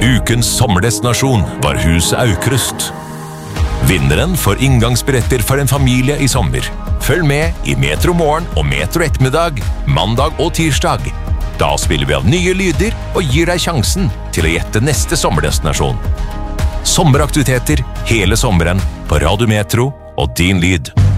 Ukens sommerdestinasjon var Huset Aukrust. Vinneren får inngangsbilletter for en familie i sommer. Følg med i Metro Morgen og Metro Ettermiddag, mandag og tirsdag. Da spiller vi av nye lyder og gir deg sjansen til å gjette neste sommerdestinasjon. Sommeraktiviteter hele sommeren på Radio Metro og Din Lyd.